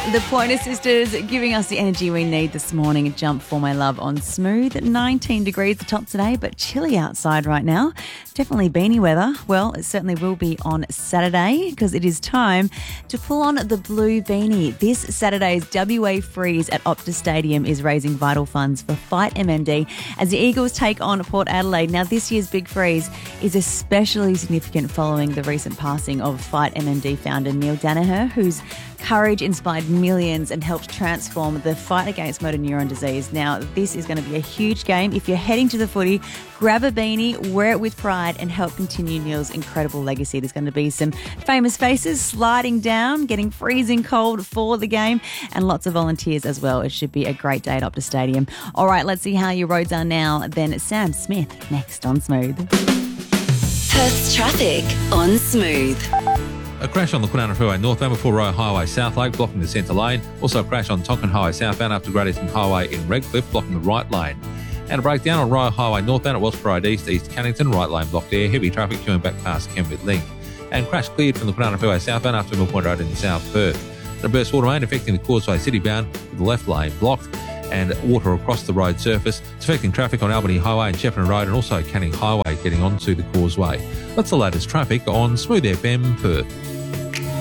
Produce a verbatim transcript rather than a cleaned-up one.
The Pointer Sisters giving us the energy we need this morning. A jump for my love on Smooth. nineteen degrees the top today, but chilly outside right now. Definitely beanie weather. Well, it certainly will be on Saturday because it is time to pull on the blue beanie. This Saturday's W A Freeze at Optus Stadium is raising vital funds for Fight M N D as the Eagles take on Port Adelaide. Now, this year's Big Freeze is especially significant following the recent passing of Fight M N D founder Neil Danaher, whose courage inspired millions and helped transform the fight against motor neuron disease. Now, this is going to be a huge game. If you're heading to the footy, grab a beanie, wear it with pride and help continue Neil's incredible legacy. There's going to be some famous faces sliding down, getting freezing cold for the game, and lots of volunteers as well. It should be a great day at Optus Stadium. All right, let's see how your roads are now. Then Sam Smith next on Smooth. Perth's traffic on Smooth. A crash on the Kwinana Freeway northbound before Royal Highway South Lake, blocking the centre lane. Also a crash on Tonkin Highway southbound after Great Eastern Highway in Redcliffe, blocking the right lane. And a breakdown on Royal Highway northbound at Wellsford Road East, East Cannington, right lane blocked there. Heavy traffic queuing back past Kenwood Link. And crash cleared from the Kwinana Freeway southbound after Mill Point Road in South Perth. And a burst water main affecting the Causeway City bound with the left lane blocked. And water across the road surface. It's affecting traffic on Albany Highway and Shepparton Road and also Canning Highway getting onto the Causeway. That's the latest traffic on Smooth F M Perth.